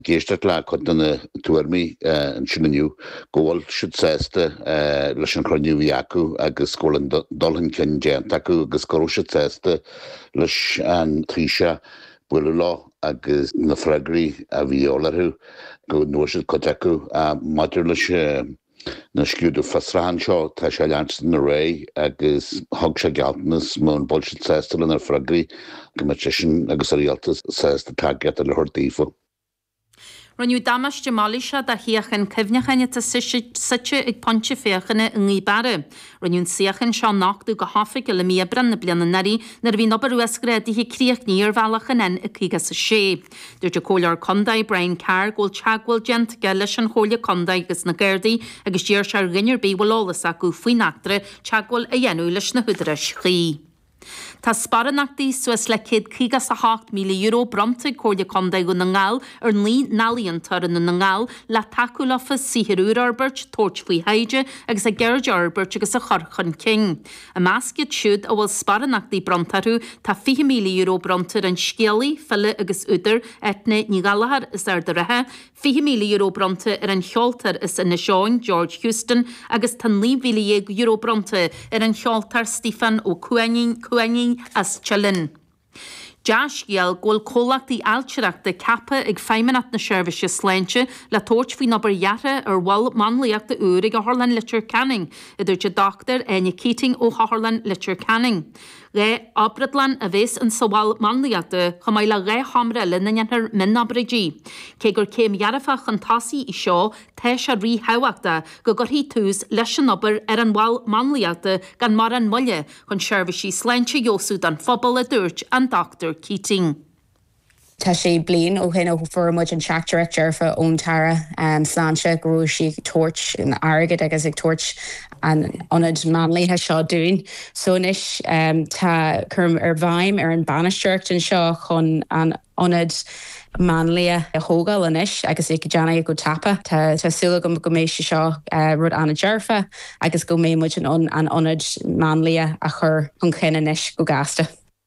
Geistert le chun na tuairmí an sinniu ggóil siad sésta leis an chroniú acu agus scólan dulhan cin déanta acu agus go siad sésta leis an tríse buile lá agus na freigraí a bhí ólarthú go nuair siad coit acu a maidir leis na sciúdú fasrahan seo tá sé leantas na ré agus thug sé gealtanas mún bol siad sésta le na freigraí go mar sin agus a rialtas sésta tagead a le thuirtaífa. Ronniu damas de Malisha da hiachan cyfniachan ta sitche ag pontse féchanna yn ngibare. Ronniu'n siachan sio nachdw go hoffig y miabran na blian yn nari nar fi'n ober wesgredi hi criach ni'r falach yn en y cigas y she. Dwyd y coliar condai Brian Carr gol chagwal gent gelys yn cholia condai gys na gerdi agos di'r siar gynnyr bi walolas ac wfwy nacdre chagwal y enw lys na hwydres chi. Tá sparanachtaí suas le 108 míle euro bronta cóide condaigh go na ngáil ar ní nálíontar in na ngáil le taú lefa sihirúr arbert tóirt faoi haide agus a geirde arbert agus a chorchan king. A másciad siúd a bhfuil sparanachtaí brontarú tá 4 míle euro brontar an scialaí, fille agus úidir etne ní galahar is ar de rathe, 4 míle euro bronta ar an cheoltar is in na seáin George Houston agus tá 9 míle euro bronta ar an cheoltar Stephen ó Cuainging as Chilin. Josh Giel gol cólachtaí alteachta cappa ag feiminat na seirbhíse sléinte le tóirt faoi nobar jarra ar bhil manlaíochta úr ag a Harlan Litcher Canning, idir de doctor Enya Keating ó Harlan Litcher Canning. Ré Abradlan a bhés an sawal manlaíochta chumai le ré hamra lin na min abridí. Cé gur céim jarrafach an tasí I seo teis a rí haachta go gur hí tús leis an obair ar an bhil manlaíochta gan mar an mulle chun seirbhísí sléinte Jósú an phobal a dúirt an Dr. Keating. Tá sé blian ó hin ó formid an seach director fa ón tara sláinte grú sí torch in agad agus ag torch an onad manlaithe seo dún. So inis tá chum ar bhaim ar an banisteart an seo chun an onad manlia a hógal inis agus ag Jana go tapa. Tá súla go mééis seo rud anna dearfa agus go mé muid an onad manlia a chur an chin inis go gasta.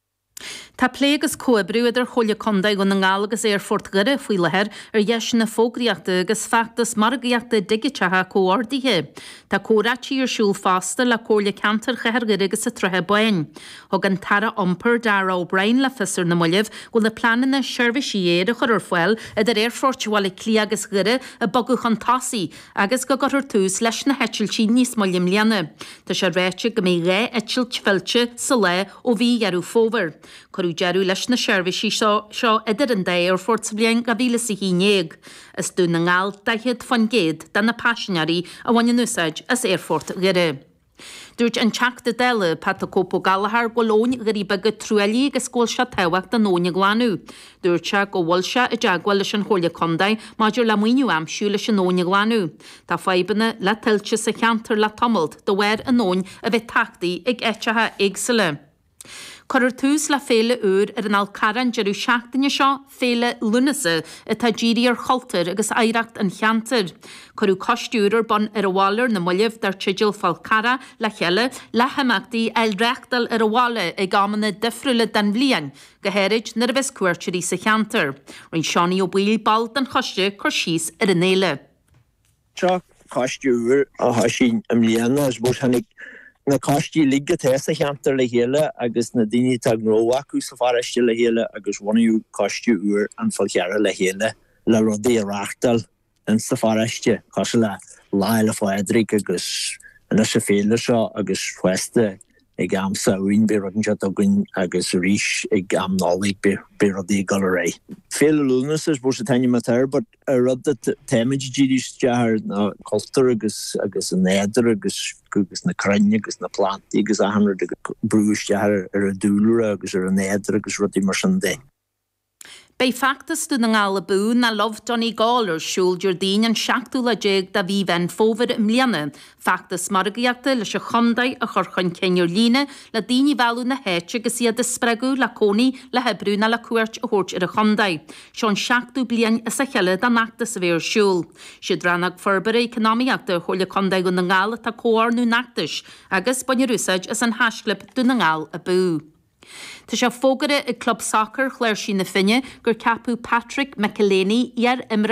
Tá plégus coibrú idir cholia condaigh go na ngáil agus airfort gire faoi lethir ar dheis na fógraíochta agus feachtas margaíochta digitethe cóordíthe. Tá córatí ar siúl fásta le cólia cantar chethir gire agus a trothe bain. Thug an tara ompur Dara O'Brien le fisar na mullibh go le planan na seirbhísí éad a chur ar foiil idir airfort bhil clí agus gire a boguch an tasí agus go gur tús leis na hetiltí níos mollim lianna. Tá sé réite go mé ré etil tfilte sa le ó bhí jarú fóver. Corú jarú leis na seirbhísí seo idir an dé ar fort sa blian go bhíle sa hínéag. Is dú na ngáil daichead fan géad dan na passionarí a bhaine núsáid as airfort gire. Dúirt an teachta deile Pata Copo Galahar go lóin gríbe go trúelí agus scóil se tehacht den nóine gláú. Dúirt se go bhfuil se I deagháil leis an cholia condaigh maidir le muoinú amsú leis an nóine gláú. Tá feibanna le tiltte sa cheantar le tomalt do bhhair an nóin a bheith tachtaí ag éitethe éagsile. Corr tús le féle úr ar an alcaran jeú seachtaine seo féle lunasa a tá ddírí ar choltar agus éireacht an cheantar. Corú costúr bon ar a bháir na mullibh dar tiidil falcara le cheile le haachtaí eilreachtal ar a bháile ag gamanna difriúile den bblion, go héirid nar a bheits cuairtirí sa cheantar. Rinn seaní ó bhuiil bal den choiste chu síos ar an éile. Tá costúr a hasí am líana as bút hanig na costí liga testa cheantar le héile agus na daoine tá gróha acu sa fariste le héile agus bhainú costú úr an falcheara le héile le rudaí a reachtal an sa fariste cos le láile fáidric agus na sa féile seo agus fuiste ag am saoin be rudan se dogan agus ríis ag am nálaigh be rudaí gal ré. Féle lunas is bú sa taine matar, but a rud téimiid ddíris dear na cultúr agus an néidir agus na cranne agus na plantaí agus a hanra brúis dear ar a dúlra agus ar a néidir agus rudí mar san dé. Bei factas du na ngála bú na love Johnny Gawler siúl Jordín an seachtú le déag da bhí ven fóver im lianna. Factas margaíochta leis a chondaigh a chorchan céinnear líne le daoine bhealú na héite agus iad a spregú le cónaí le hebrú na le cuairt a thuirt ar a chondaigh. Seán seachtú blian is a cheile da nachta sa bhéir siúl. Siad rannach forbara economíochta chola condaigh go na ngála tá cóir nó nachtas agus banne rúsaid is an hasclip du na ngál a bú. Tá sé fógare i club soccer chléir sin na finne gur capú Patrick McElhaney ar imra